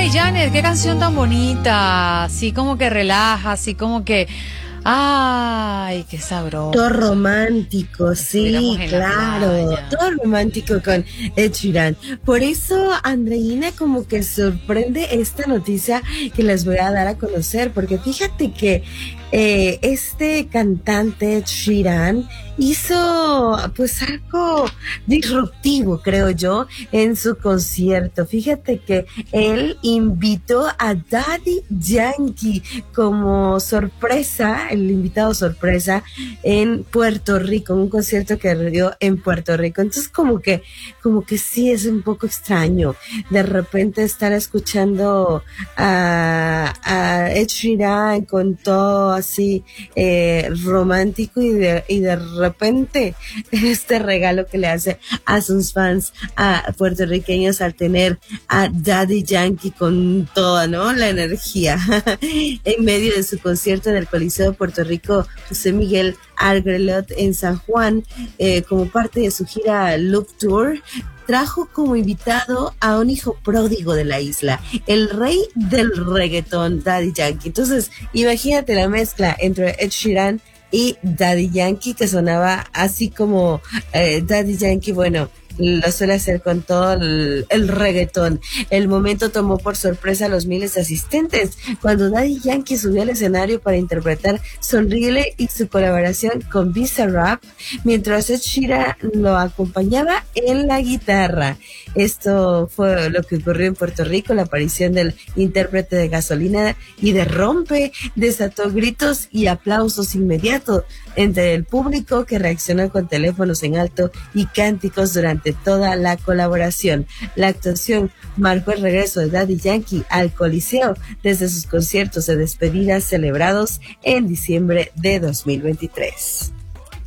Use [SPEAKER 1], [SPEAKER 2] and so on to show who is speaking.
[SPEAKER 1] Ay, Janet, qué canción tan bonita. Así como que relaja, así como que... Ay, qué sabroso.
[SPEAKER 2] Todo romántico, sí,
[SPEAKER 1] En la
[SPEAKER 2] claro.
[SPEAKER 1] playa.
[SPEAKER 2] Todo romántico con Ed Sheeran. Por eso, Andreina, como que sorprende esta noticia que les voy a dar a conocer, porque fíjate que este cantante Ed Sheeran hizo pues algo disruptivo, creo yo, en su concierto. Fíjate que él invitó a Daddy Yankee como sorpresa, el invitado sorpresa en Puerto Rico, un concierto que dio en Puerto Rico. Entonces como que sí es un poco extraño de repente estar escuchando a Ed Sheeran con todo así romántico y de repente este regalo que le hace a sus fans a puertorriqueños al tener a Daddy Yankee con toda, ¿no?, la energía en medio de su concierto en el Coliseo de Puerto Rico José Miguel Argrelot en San Juan, como parte de su gira Loop Tour. Trajo como invitado a un hijo pródigo de la isla, el rey del reggaetón, Daddy Yankee. Entonces, imagínate la mezcla entre Ed Sheeran y Daddy Yankee, que sonaba así como Daddy Yankee, bueno, lo suele hacer con todo el reggaetón. El momento tomó por sorpresa a los miles de asistentes cuando Daddy Yankee subió al escenario para interpretar Sonríele y su colaboración con Bizarrap, mientras Ed Sheeran lo acompañaba en la guitarra. Esto fue lo que ocurrió en Puerto Rico. La aparición del intérprete de Gasolina y de Rompe desató gritos y aplausos inmediatos entre el público, que reaccionó con teléfonos en alto y cánticos durante toda la colaboración. La actuación marcó el regreso de Daddy Yankee al Coliseo desde sus conciertos de despedida celebrados en diciembre de 2023.